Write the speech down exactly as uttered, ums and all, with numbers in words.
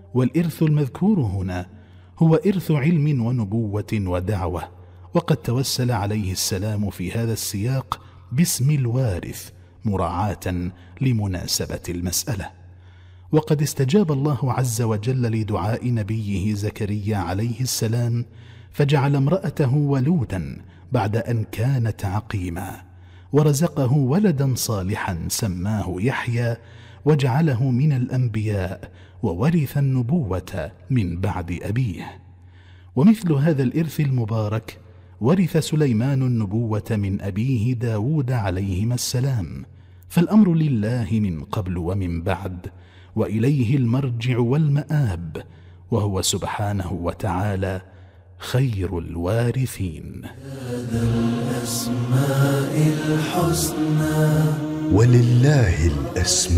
والإرث المذكور هنا هو إرث علم ونبوة ودعوة، وقد توسل عليه السلام في هذا السياق باسم الوارث مراعاة لمناسبة المسألة. وقد استجاب الله عز وجل لدعاء نبيه زكريا عليه السلام، فجعل امرأته ولودا بعد أن كانت عقيما، ورزقه ولدا صالحا سماه يحيى، وجعله من الأنبياء وورث النبوة من بعد أبيه. ومثل هذا الإرث المبارك ورث سليمان النبوة من أبيه داود عليهما السلام، فالأمر لله من قبل ومن بعد، وإليه المرجع والمآب، وهو سبحانه وتعالى خير الوارثين. الأسماء الحسنى ولله الأسماء